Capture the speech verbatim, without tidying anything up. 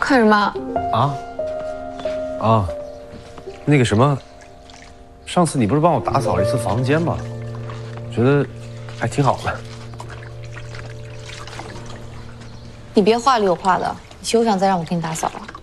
看什么？ 啊？啊，那个什么，上次你不是帮我打扫了一次房间吗？觉得还挺好的。 你别话里有话的，你休想再让我给你打扫了。